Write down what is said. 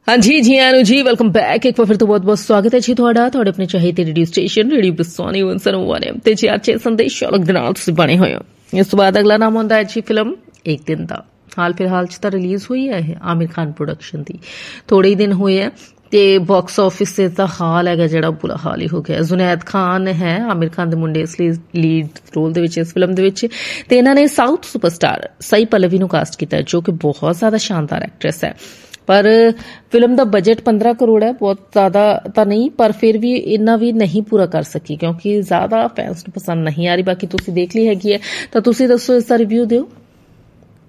हाँ जी जी welcome back. एक बार फिर तो बहुत बहुत स्वागत है जी ਤੁਹਾਡਾ ਤੁਹਾਡੇ ਆਪਣੇ ਚਾਹੀਦੇ ਰੇਡੀਓ ਸਟੇਸ਼ਨ ਰੇਡੀਓ ਬਰਸਾਨੀ 101 ਤੇ ਜੀ ਅੱਜ ਸੰਦੇਸ਼ ਸ਼ੌਲਕ ਦੇ ਨਾਲ ਤੁਸੀਂ ਬਣੇ ਹੋਏ ਹੋ। ਇਸ ਤੋਂ ਬਾਅਦ ਅਗਲਾ ਨਾਮ ਹੁੰਦਾ ਹੈ ਜੀ ਫਿਲਮ ਇੱਕ ਦਿਨ ਦਾ। ਹਾਲ ਫਿਲਹਾਲ ਚ ਤਾਂ ਰਿਲੀਜ਼ ਹੋਈ ਹੈ ਇਹ ਆਮਿਰ ਖਾਨ ਪ੍ਰੋਡਕਸ਼ਨ ਦੀ। ਥੋੜੇ ਹੀ ਦਿਨ ਹੋਏ ਆ ਤੇ ਬਾਕਸ ਆਫਿਸ ਤੇ ਦਾ ਹਾਲ ਹੈਗਾ ਜਿਹੜਾ ਬੁਰਾ ਹਾਲ ਹੀ ਹੋ ਗਿਆ। ਜ਼ੁਨੈਦ ਖਾਨ ਹੈ ਆਮਿਰ ਖਾਨ ਦੇ ਮੁੰਡੇ, ਇਸ ਲਈ ਲੀਡ ਰੋਲ ਦੇ ਵਿੱਚ ਇਸ ਫਿਲਮ ਦੇ ਵਿੱਚ, ਤੇ ਇਹਨਾਂ ਨੇ ਸਾਊਥ ਸੁਪਰਸਟਾਰ ਸਾਈ ਪੱਲਵੀ ਨੂੰ ਕਾਸਟ ਕੀਤਾ ਜੋ ਕਿ ਬਹੁਤ ਜ਼ਿਆਦਾ ਸ਼ਾਨਦਾਰ ਐਕਟਰੈਸ ਹੈ। पर फिल्म का बजट 15 करोड़ है, बहुत ज्यादा तो नहीं, पर फिर भी इन्ना भी नहीं पूरा कर सकी क्योंकि ज्यादा फैंस को पसंद नहीं आ रही। बाकी तुसी देख ली हैगी है तो तुसी दसो इसका रिव्यू दिओ।